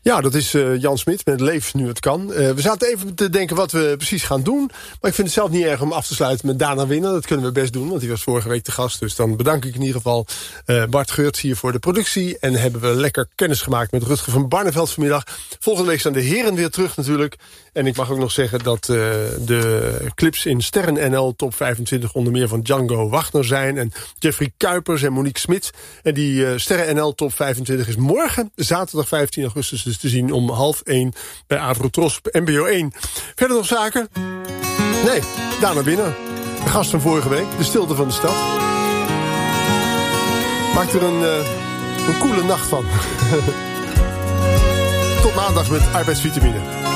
Ja, dat is Jan Smit met Leef nu het kan. We zaten even te denken wat we precies gaan doen. Maar ik vind het zelf niet erg om af te sluiten met Dana Winner. Dat kunnen we best doen, want die was vorige week te gast. Dus dan bedank ik in ieder geval Bart Geurts hier voor de productie. En hebben we lekker kennis gemaakt met Rutger van Barneveld vanmiddag. Volgende week zijn de heren weer terug natuurlijk. En ik mag ook nog zeggen dat de clips in Sterren NL Top 25... onder meer van Django Wagner zijn. En Jeffrey Kuipers en Monique Smit. En die Sterren NL Top 25 is morgen, zaterdag 15 augustus... dus te zien om 12:30 bij Avrotros NPO 1. Verder nog zaken? Nee, Dana Winner. De gast van vorige week, de stilte van de stad. Maak er een koele nacht van. Tot maandag met arbeidsvitamine.